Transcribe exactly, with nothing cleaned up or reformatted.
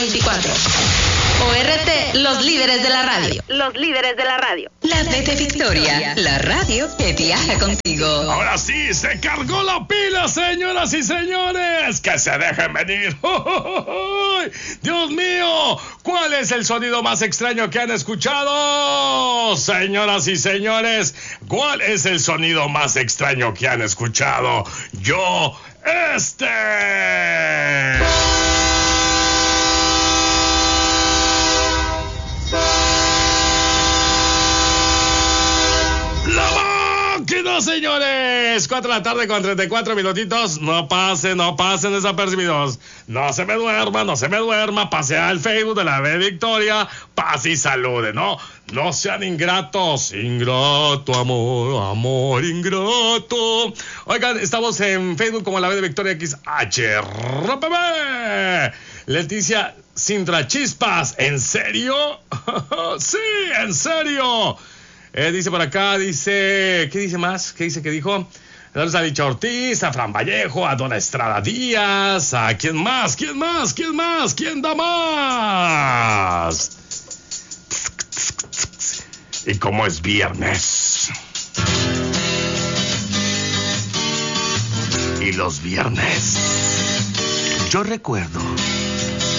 veinticuatro. O R T, los líderes de la radio. Los líderes de la radio. La V de Victoria, la radio que viaja contigo. Ahora sí, se cargó la pila, señoras y señores. Que se dejen venir. Dios mío, ¿cuál es el sonido más extraño que han escuchado? Señoras y señores, ¿cuál es el sonido más extraño que han escuchado? Yo, este... No, señores, cuatro de la tarde con treinta y cuatro minutitos. No pasen, no pasen desapercibidos. No se me duerma, no se me duerma. Pase al Facebook de la V Victoria. Pase y salude, ¿no? No sean ingratos. Ingrato, amor, amor, ingrato. Oigan, estamos en Facebook como la V de Victoria X H R P B. Leticia Sintra Chispas, ¿en serio? Sí, en serio. Eh, dice por acá, dice, ¿qué dice más? ¿Qué dice que dijo? Entonces a Dicha Ortiz, a Fran Vallejo, a Dona Estrada Díaz, a ¿quién más? ¿Quién más? ¿Quién más? ¿Quién da más? Y como es viernes. Y los viernes, yo recuerdo